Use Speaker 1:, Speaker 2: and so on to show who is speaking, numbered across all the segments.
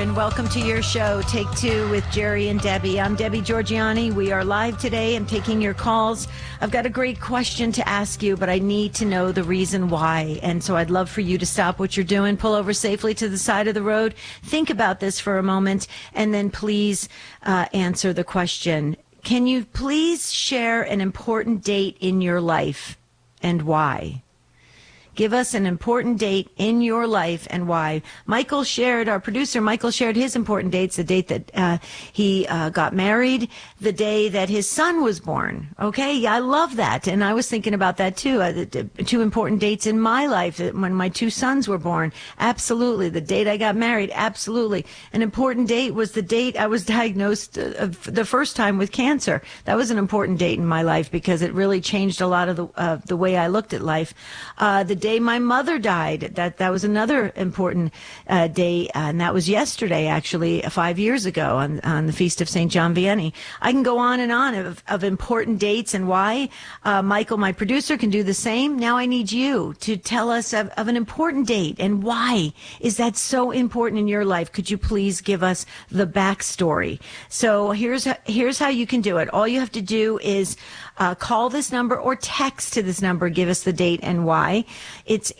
Speaker 1: and welcome to your show, Take Two with Jerry and Debbie. I'm Debbie Georgianni. We are live today. I'm taking your calls. I've got a great question to ask you, but I need to know the reason why. And so I'd love for you to stop what you're doing, pull over safely to the side of the road, think about this for a moment, and then please answer the question. Can you please share an important date in your life and why? Give us an important date in your life and why. Michael shared, our producer, Michael shared his important dates, the date that he got married, the day that his son was born. Okay, I love that. And I was thinking about that too. Two important dates in my life, when my two sons were born. Absolutely. The date I got married. Absolutely. An important date was the date I was diagnosed the first time with cancer. That was an important date in my life because it really changed a lot of the way I looked at life. The day my mother died, that was another important day, and that was yesterday, actually, 5 years ago on the Feast of St. John Vianney. I can go on and on of important dates and why. Michael, my producer, can do the same. Now I need you to tell us of an important date and why is that so important in your life. Could you please give us the backstory? So here's how you can do it. All you have to do is call this number or text to this number. Give us the date and why. It's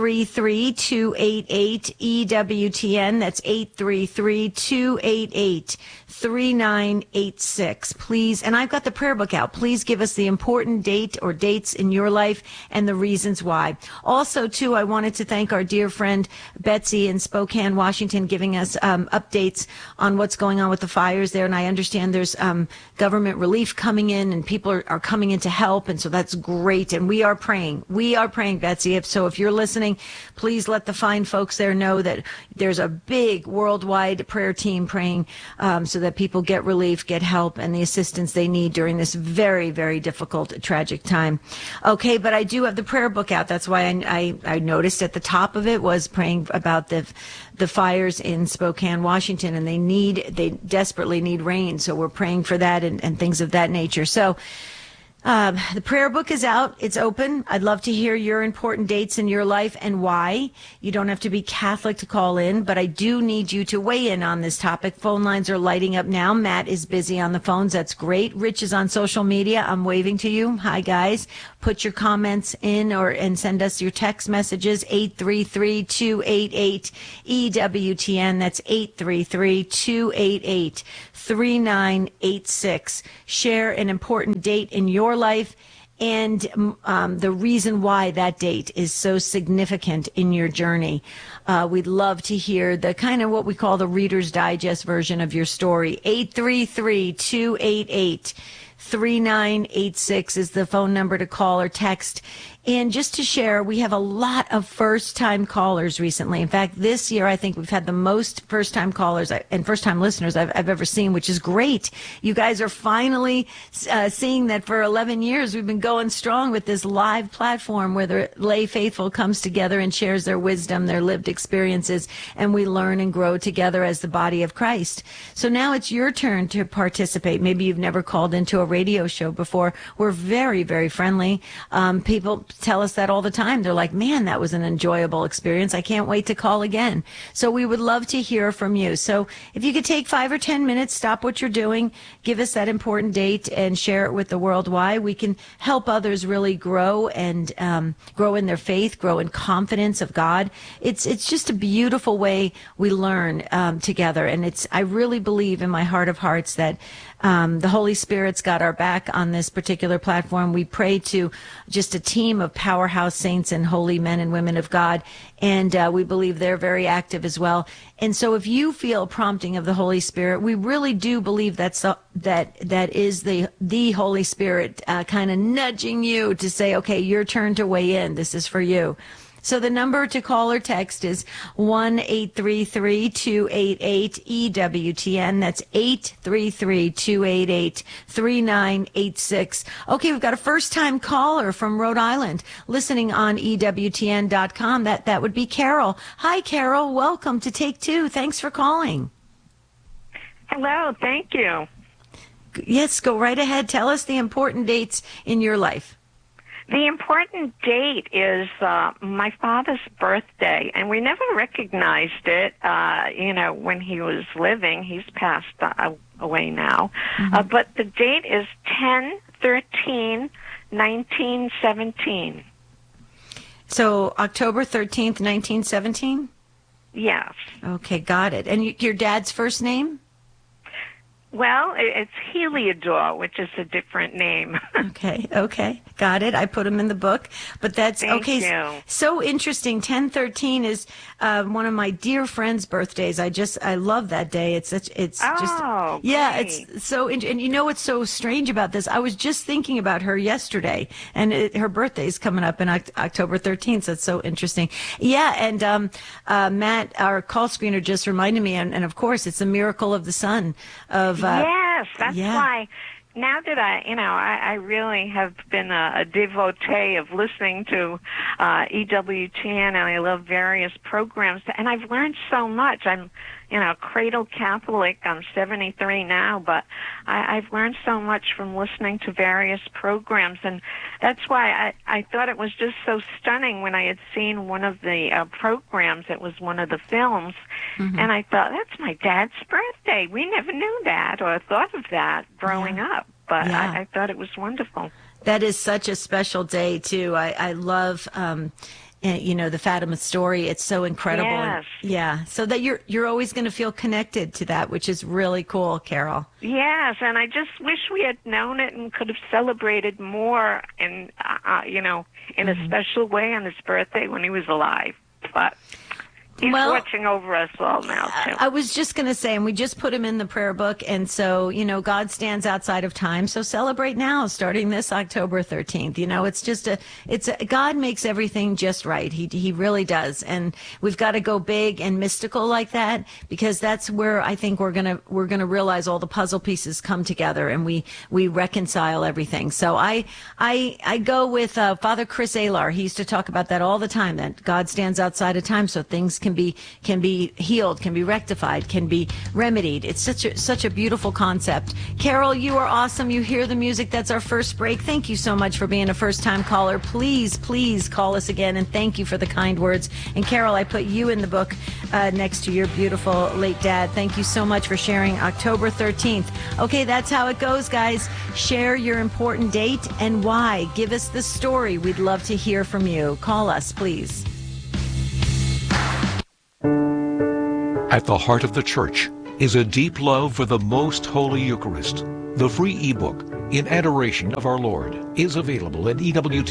Speaker 1: 833-288-EWTN. That's 833-288-3986. Please, and I've got the prayer book out. Please give us the important date or dates in your life and the reasons why. Also, too, I wanted to thank our dear friend Betsy in Spokane, Washington, giving us updates on what's going on with the fires there. And I understand there's government relief coming in and people are coming in to help. And so that's great. And we are praying. We are praying, Betsy. If you're listening, please let the fine folks there know that there's a big worldwide prayer team praying so that people get relief, get help, and the assistance they need during this very, very difficult, tragic time. Okay, but I do have the prayer book out. That's why I noticed at the top of it was praying about the fires in Spokane, Washington, and they desperately need rain. So we're praying for that and things of that nature. So the prayer book is out. It's open. I'd love to hear your important dates in your life and why. You don't have to be Catholic to call in, but I do need you to weigh in on this topic. Phone lines are lighting up now. Matt is busy on the phones. That's great. Rich is on social media. I'm waving to you. Hi, guys. Put your comments in and send us your text messages, 833-288-EWTN. That's 833-288-3986. Share an important date in your life and the reason why that date is so significant in your journey. We'd love to hear the kind of what we call the Reader's Digest version of your story. 833-288-3986 is the phone number to call or text. And just to share, we have a lot of first-time callers recently. In fact, this year, I think we've had the most first-time callers and first-time listeners I've ever seen, which is great. You guys are finally seeing that for 11 years we've been going strong with this live platform where the lay faithful comes together and shares their wisdom, their lived experiences, and we learn and grow together as the body of Christ. So now it's your turn to participate. Maybe you've never called into a radio show before. We're very, very friendly. People tell us that all the time. They're like, man, that was an enjoyable experience. I can't wait to call again. So we would love to hear from you. So if you could take 5 or 10 minutes, stop what you're doing, give us that important date and share it with the world why. We can help others really grow and grow in their faith, grow in confidence of God. It's just a beautiful way we learn together. And I really believe in my heart of hearts that the Holy Spirit's got our back on this particular platform. We pray to just a team of powerhouse saints and holy men and women of God, and we believe they're very active as well. And so if you feel prompting of the Holy Spirit, we really do believe that is the Holy Spirit kind of nudging you to say, okay, your turn to weigh in. This is for you. So the number to call or text is 1-833-288-EWTN. That's 833-288-3986. Okay, we've got a first-time caller from Rhode Island listening on EWTN.com. That would be Carol. Hi, Carol. Welcome to Take Two. Thanks for calling.
Speaker 2: Hello. Thank you.
Speaker 1: Yes, go right ahead. Tell us the important dates in your life.
Speaker 2: The important date is my father's birthday, and we never recognized it, when he was living. He's passed away now. But the date is 10/13/1917.
Speaker 1: So October 13th, 1917?
Speaker 2: Yes.
Speaker 1: Okay, got it. And your dad's first name?
Speaker 2: Well, it's Heliodor, which is a different name.
Speaker 1: Okay, got it. I put them in the book, but that's
Speaker 2: Thank
Speaker 1: okay.
Speaker 2: you.
Speaker 1: So interesting. 10/13 is one of my dear friend's birthdays. I love that day. It's
Speaker 2: great.
Speaker 1: it's so. And you know what's so strange about this? I was just thinking about her yesterday, and her birthday's coming up in October 13th. So it's so interesting. Yeah, and Matt, our call screener, just reminded me, and of course, it's a miracle of the sun of.
Speaker 2: Yes, that's why. Now that I really have been a devotee of listening to EWTN, and I love various programs, and I've learned so much. I'm, cradle Catholic. I'm 73 now, but I've learned so much from listening to various programs, and that's why I thought it was just so stunning when I had seen one of the programs. It was one of the films, and I thought, that's my dad's birthday. We never knew that or thought of that growing up, but I thought it was wonderful.
Speaker 1: That is such a special day, too. I love, the Fatima story. It's so incredible.
Speaker 2: Yes.
Speaker 1: Yeah. So that you're always going to feel connected to that, which is really cool, Carol.
Speaker 2: Yes, and I just wish we had known it and could have celebrated more in a special way on his birthday when he was alive. But he's watching over us all now, too.
Speaker 1: I was just going to say, and we just put him in the prayer book, and so, God stands outside of time, so celebrate now, starting this October 13th. It's God makes everything just right. He really does, and we've got to go big and mystical like that, because that's where I think we're gonna realize all the puzzle pieces come together, and we reconcile everything. So I go with Father Chris Alar. He used to talk about that all the time, that God stands outside of time, so things can be healed, can be rectified, can be remedied. It's such a beautiful concept. Carol, you are awesome. You hear the music. That's our first break. Thank you so much for being a first-time caller. Please call us again, and thank you for the kind words. And Carol, I put you in the book next to your beautiful late dad. Thank you so much for sharing October 13th. Okay, that's how it goes, guys. Share your important date and why. Give us the story. We'd love to hear from you. Call us, please.
Speaker 3: At the heart of the Church is a deep love for the Most Holy Eucharist. The free ebook, In Adoration of Our Lord, is available at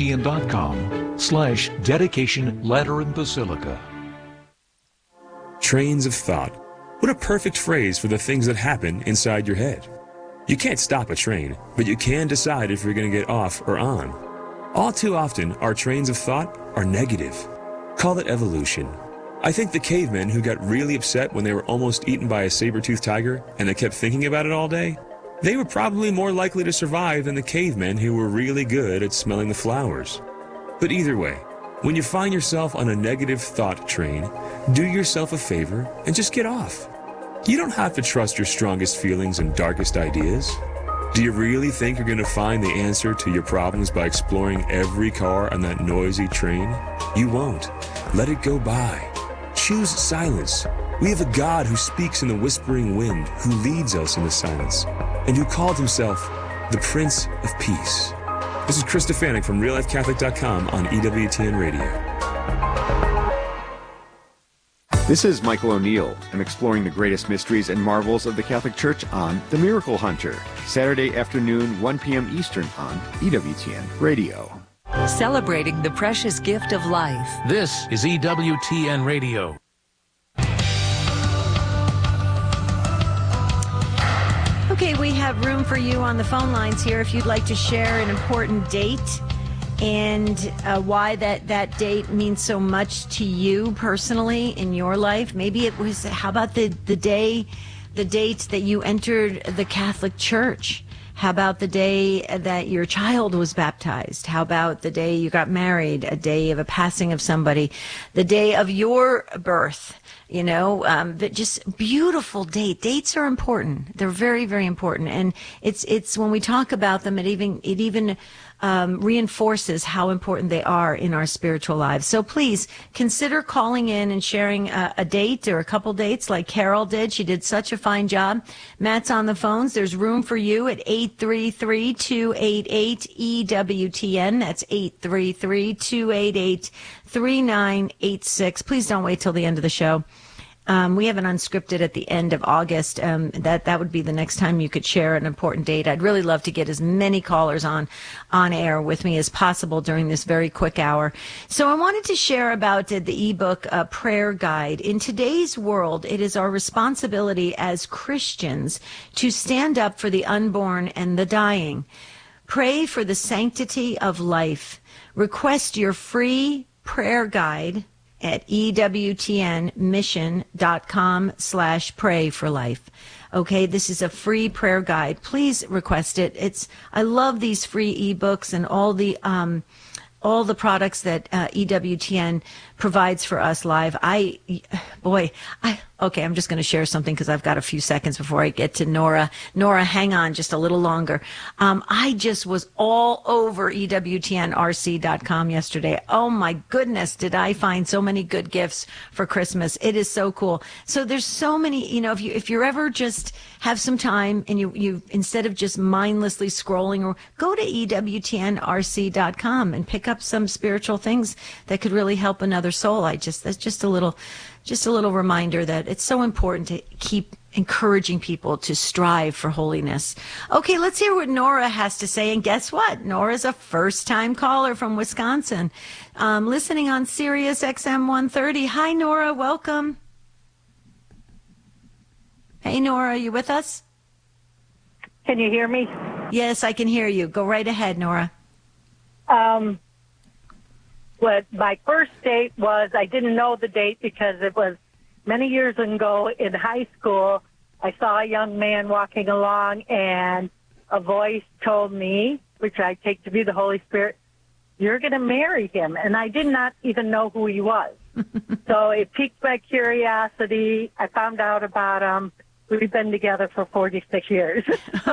Speaker 3: EWTN.com/dedication Lateran Basilica.
Speaker 4: Trains of thought. What a perfect phrase for the things that happen inside your head. You can't stop a train, but you can decide if you're going to get off or on. All too often, our trains of thought are negative. Call it evolution. I think the cavemen who got really upset when they were almost eaten by a saber-toothed tiger and they kept thinking about it all day, they were probably more likely to survive than the cavemen who were really good at smelling the flowers. But either way, when you find yourself on a negative thought train, do yourself a favor and just get off. You don't have to trust your strongest feelings and darkest ideas. Do you really think you're going to find the answer to your problems by exploring every car on that noisy train? You won't. Let it go by. Choose silence. We have a God who speaks in the whispering wind, who leads us in the silence, and who called himself the Prince of Peace. This is Chris Stefanik from RealLifeCatholic.com on EWTN Radio.
Speaker 5: This is Michael O'Neill. I'm exploring the greatest mysteries and marvels of the Catholic Church on The Miracle Hunter, Saturday afternoon, 1 p.m. Eastern on EWTN Radio.
Speaker 6: Celebrating the precious gift of life.
Speaker 7: This is EWTN Radio.
Speaker 1: Okay, we have room for you on the phone lines here if you'd like to share an important date and why that date means so much to you personally in your life. Maybe it was, how about the date that you entered the Catholic Church? How about the day that your child was baptized? How about the day you got married, a day of a passing of somebody, the day of your birth? But just beautiful date. Dates are important. They're very, very important. And it's when we talk about them, it even reinforces how important they are in our spiritual lives. So please consider calling in and sharing a date or a couple dates like Carol did. She did such a fine job. Matt's on the phones. There's room for you at 833-288-EWTN. That's 833-288-3986. Please don't wait till the end of the show. We have an unscripted at the end of August. That would be the next time you could share an important date. I'd really love to get as many callers on air with me as possible during this very quick hour. So I wanted to share about the ebook Prayer Guide. In today's world, it is our responsibility as Christians to stand up for the unborn and the dying. Pray for the sanctity of life. Request your free prayer guide at EWTNmission.com/pray for life. Okay, this is a free prayer guide. Please request it. I love these free ebooks and all the products that EWTN provides for us live. Okay, I'm just going to share something because I've got a few seconds before I get to Nora. Nora, hang on just a little longer. I just was all over EWTNRC.com yesterday. Oh my goodness, did I find so many good gifts for Christmas. It is so cool. So there's so many, if you're ever just have some time and you instead of just mindlessly scrolling, or go to EWTNRC.com and pick up some spiritual things that could really help another soul. That's just a little reminder that it's so important to keep encouraging people to strive for holiness. Okay, let's hear what Nora has to say. And guess what? Nora's a first-time caller from Wisconsin, listening on Sirius XM 130. Hi, Nora. Welcome. Hey, Nora, are you with us?
Speaker 8: Can you hear me?
Speaker 1: Yes, I can hear you. Go right ahead, Nora.
Speaker 8: What my first date was, I didn't know the date because it was many years ago in high school. I saw a young man walking along, and a voice told me, which I take to be the Holy Spirit, "You're going to marry him." And I did not even know who he was. So it piqued my curiosity. I found out about him. We've been together for 46 years.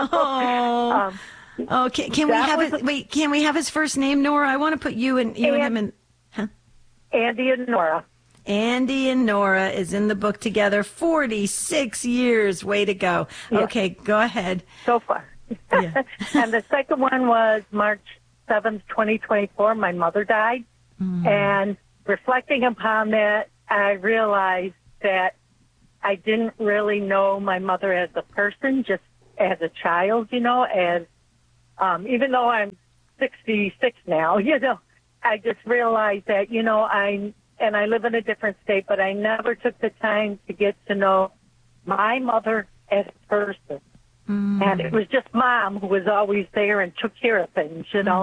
Speaker 1: Can we have his first name, Nora? I want to put you and him in. Huh?
Speaker 8: Andy and Nora.
Speaker 1: Andy and Nora is in the book together. 46 years. Way to go. Yeah. Okay, go ahead.
Speaker 8: So far. Yeah. And the second one was March 7th, 2024. My mother died. And reflecting upon that, I realized that I didn't really know my mother as a person, just as a child, as even though I'm 66 now, I just realized that, I live in a different state, but I never took the time to get to know my mother as a person. And it was just Mom who was always there and took care of things,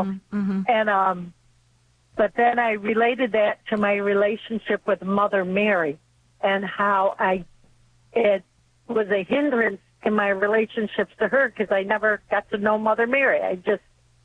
Speaker 8: And, but then I related that to my relationship with Mother Mary and how it was a hindrance in my relationships to her because I never got to know Mother Mary. I just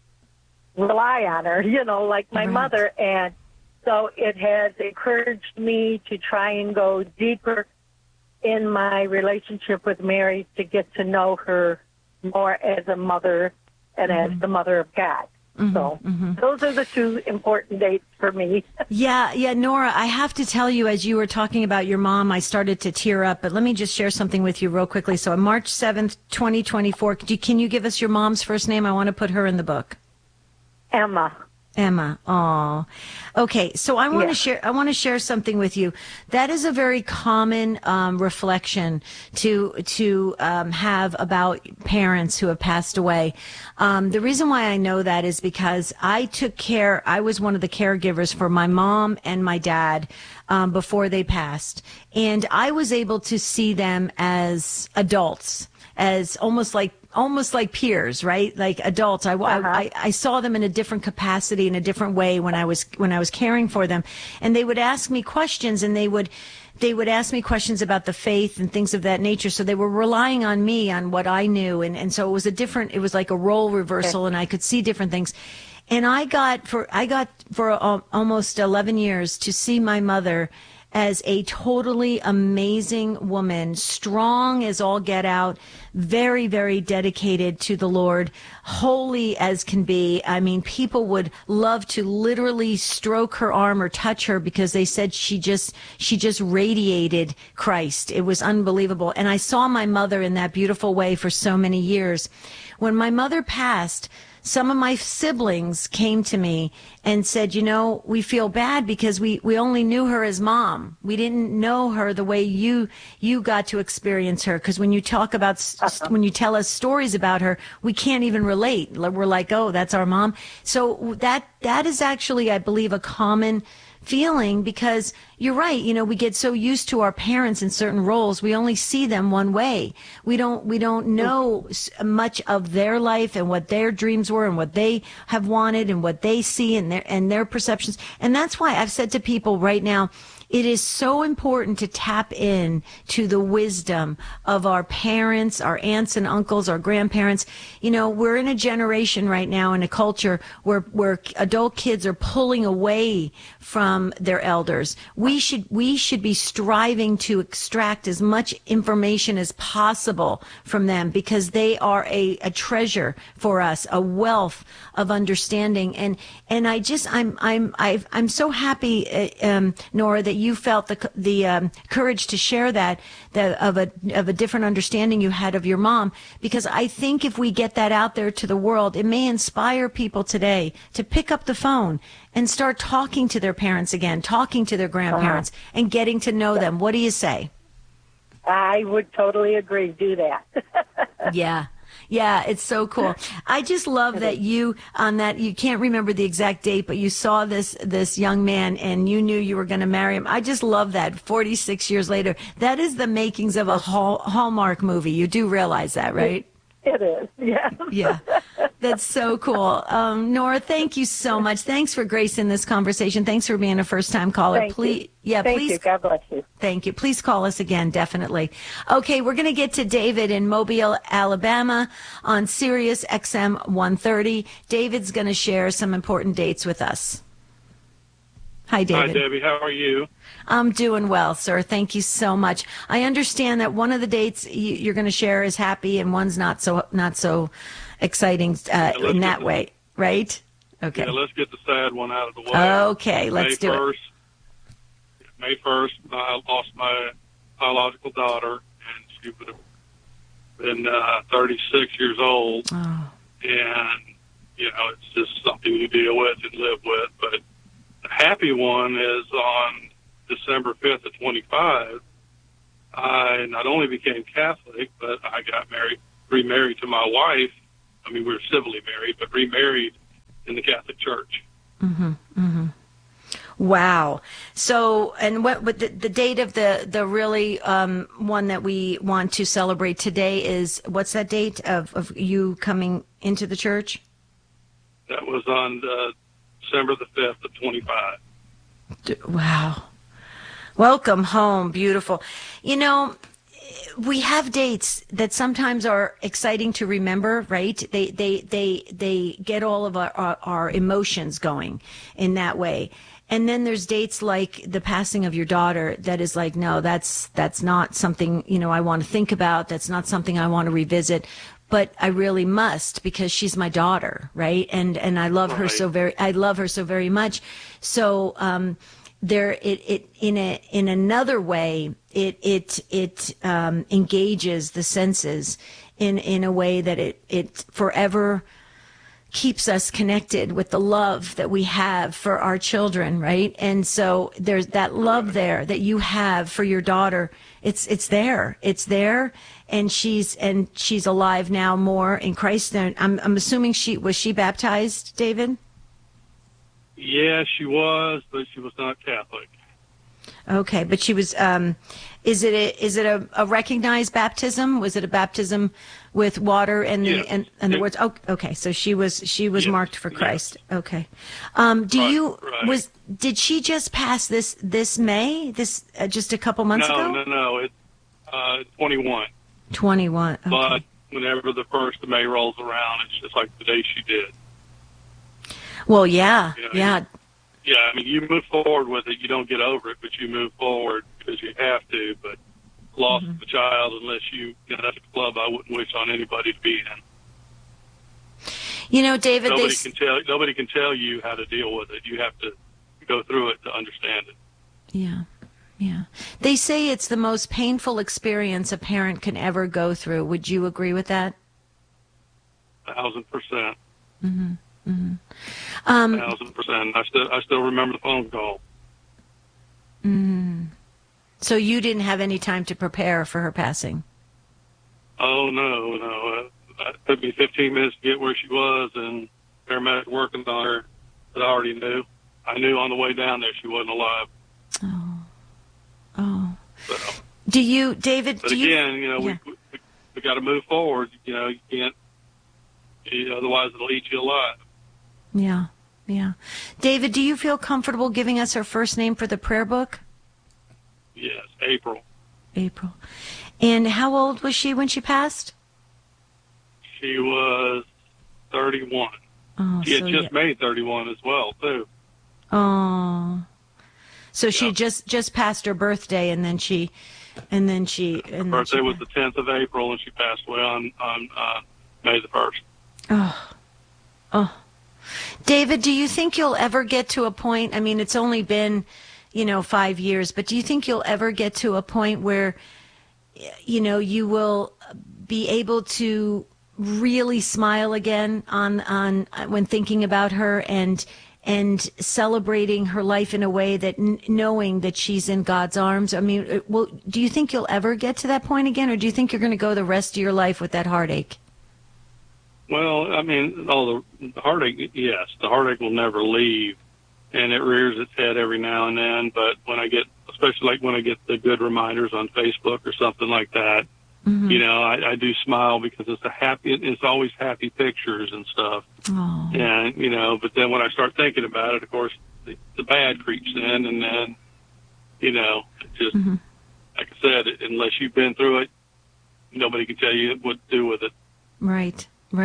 Speaker 8: rely on her, like my mother. And so it has encouraged me to try and go deeper in my relationship with Mary to get to know her more as a mother and as the Mother of God. So those are the two important dates for me.
Speaker 1: Yeah, Nora, I have to tell you, as you were talking about your mom, I started to tear up, but let me just share something with you real quickly. So on March 7th, 2024, can you give us your mom's first name? I want to put her in the book.
Speaker 8: Emma.
Speaker 1: Oh, okay. So I want to share something with you. That is a very common reflection to have about parents who have passed away. The reason why I know that is because I was one of the caregivers for my mom and my dad before they passed, and I was able to see them as adults, as almost like peers, right? Like adults. I saw them in a different capacity, in a different way when I was caring for them. And they would ask me questions, and they would ask me questions about the faith and things of that nature. So they were relying on me, on what I knew. And so it was like a role reversal, and I could see different things. And I got for almost 11 years to see my mother as a totally amazing woman, strong as all get out, very, very dedicated to the Lord, holy as can be. I mean, people would love to literally stroke her arm or touch her because they said she just radiated Christ. It was unbelievable. And I saw my mother in that beautiful way for so many years. When my mother passed, some of my siblings came to me and said, you know, we feel bad because we only knew her as mom. We didn't know her the way you got to experience her. Because when you talk about, when you tell us stories about her, we can't even relate. We're like, oh, that's our mom. So that is actually, I believe, a common feeling, because you're right. You know, we get so used to our parents in certain roles. We only see them one way. We don't know much of their life and what their dreams were and what they have wanted and what they see and their perceptions. And that's why I've said to people right now, it is so important to tap in to the wisdom of our parents, our aunts and uncles, our grandparents. You know, we're in a generation right now, in a culture where adult kids are pulling away from their elders. We should be striving to extract as much information as possible from them, because they are a treasure for us, a wealth of understanding. And I'm so happy, Nora, that you felt the courage to share that of a different understanding you had of your mom, because I think if we get that out there to the world, it may inspire people today to pick up the phone and start talking to their parents again, talking to their grandparents, and getting to know them. What do you say?
Speaker 8: I would totally agree. Do that.
Speaker 1: Yeah, it's so cool. I just love that you can't remember the exact date, but you saw this young man and you knew you were going to marry him. I just love that 46 years later. That is the makings of a Hallmark movie. You do realize that, right?
Speaker 8: It is, yeah.
Speaker 1: Yeah, that's so cool. Nora, thank you so much. Thanks for gracing this conversation. Thanks for being a first-time caller.
Speaker 8: Thank you.
Speaker 1: Thank
Speaker 8: you. God bless you.
Speaker 1: Thank you. Please call us again, definitely. Okay, we're going to get to David in Mobile, Alabama on Sirius XM 130. David's going to share some important dates with us. Hi, David.
Speaker 9: Hi, Debbie. How are you?
Speaker 1: I'm doing well, sir. Thank you so much. I understand that one of the dates you're going to share is happy and one's not so exciting in that way, right? Okay.
Speaker 9: Yeah, let's get the sad one out of the way.
Speaker 1: Okay, let's do it.
Speaker 9: May 1st, I lost my biological daughter, and she would have been 36 years old.
Speaker 1: Oh.
Speaker 9: And, you know, it's just something you deal with and live with. But the happy one is on December 5th of 25, I not only became Catholic, but I got remarried to my wife. I mean, we were civilly married, but remarried in the Catholic Church.
Speaker 1: Mm-hmm. Mm-hmm. Wow. So, and what the date of the really one that we want to celebrate today is, what's that date of you coming into the church?
Speaker 9: That was on December the 5th of 25.
Speaker 1: Wow. Welcome home. Beautiful. You know, we have dates that sometimes are exciting to remember, right? They get all of our emotions going in that way. And then there's dates like the passing of your daughter that is like, no, that's not something, you know, I want to think about. That's not something I want to revisit. But I really must, because she's my daughter, right? And I love her so very much. So in another way, it engages the senses in a way that it forever keeps us connected with the love that we have for our children, right? And so there's that love there that you have for your daughter. It's there, and she's alive now more in Christ. And I'm assuming was she baptized, David?
Speaker 9: Yeah, she was, but she was not Catholic.
Speaker 1: Okay, but she was. Is it a recognized baptism? Was it a baptism with water and the words? Oh, okay. So she was marked for Christ. Yeah. Okay. Did she just pass this May? Just a couple months ago?
Speaker 9: No. It's 21.
Speaker 1: 21. Okay.
Speaker 9: But whenever the 1st of May rolls around, it's just like the day she did.
Speaker 1: Well, yeah, yeah.
Speaker 9: Yeah, I mean, you move forward with it. You don't get over it, but you move forward because you have to. But loss of a child, unless that's a club I wouldn't wish on anybody to be in.
Speaker 1: You know, David,
Speaker 9: nobody can tell you how to deal with it. You have to go through it to understand it.
Speaker 1: Yeah. Yeah. They say it's the most painful experience a parent can ever go through. Would you agree with that?
Speaker 9: 1,000%.
Speaker 1: Mm-hmm. Mm-hmm.
Speaker 9: 1,000%. I still remember the phone call.
Speaker 1: Mm. So you didn't have any time to prepare for her passing?
Speaker 9: Oh, no. It took me 15 minutes to get where she was, and paramedic working on her, but I already knew. I knew on the way down there she wasn't alive.
Speaker 1: Oh.
Speaker 9: So,
Speaker 1: do you, David?
Speaker 9: But again, we got to move forward. You can't. Otherwise, it'll eat you alive.
Speaker 1: Yeah. David, do you feel comfortable giving us her first name for the prayer book?
Speaker 9: Yes, April.
Speaker 1: And how old was she when she passed?
Speaker 9: She was 31.
Speaker 1: Oh,
Speaker 9: she had just made 31 as well, too.
Speaker 1: Oh. So she just passed her birthday, and then she. Her birthday
Speaker 9: was the 10th of April, and she passed away on May the 1st.
Speaker 1: Oh. David, do you think you'll ever get to a point? I mean, it's only been, 5 years, but do you think you'll ever get to a point where, you will be able to really smile again on when thinking about her and celebrating her life in a way that knowing that she's in God's arms? I mean, do you think you'll ever get to that point again, or do you think you're going to go the rest of your life with that heartache?
Speaker 9: Well, I mean, the heartache, yes, the heartache will never leave, and it rears its head every now and then. But especially when I get the good reminders on Facebook or something like that, I do smile because it's always happy pictures and stuff.
Speaker 1: Oh.
Speaker 9: And, but then when I start thinking about it, of course, the bad creeps in, and then, just, like I said, unless you've been through it, nobody can tell you what to do with it.
Speaker 1: Right.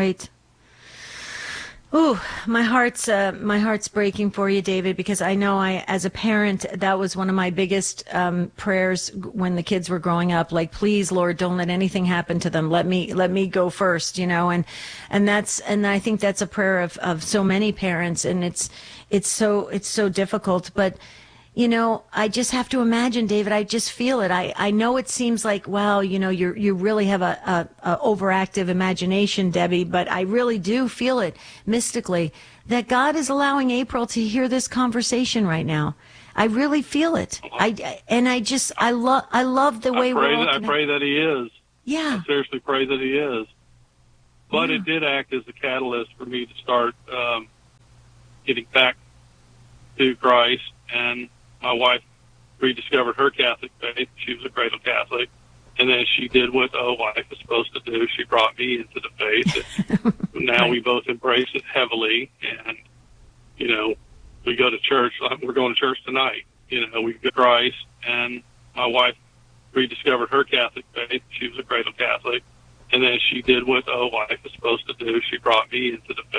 Speaker 1: Ooh, my heart's breaking for you, David, because I know as a parent, that was one of my biggest prayers when the kids were growing up. Like, please, Lord, don't let anything happen to them. Let me go first, and I think that's a prayer of so many parents, and it's so difficult, but. I just have to imagine, David. I just feel it. I know it seems like, wow, you really have a overactive imagination, Debbie, but I really do feel it mystically that God is allowing April to hear this conversation right now. I really feel it. I love the way we're all connected.
Speaker 9: I pray that He is.
Speaker 1: Yeah.
Speaker 9: I seriously pray that He is. But it did act as a catalyst for me to start getting back to Christ, and my wife rediscovered her Catholic faith. She was a cradle Catholic. And then she did what a wife is supposed to do. She brought me into the faith. And now we both embrace it heavily. And, we go to church. We're going to church tonight. We go to Christ. And my wife rediscovered her Catholic faith. She was a cradle Catholic. And then she did what a wife is supposed to do. She brought me into the faith.